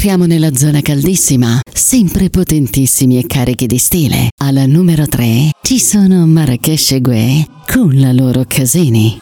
Entriamo nella zona caldissima, sempre potentissimi e carichi di stile. Alla numero 3 ci sono Marrakesh e Gue con la loro Casini.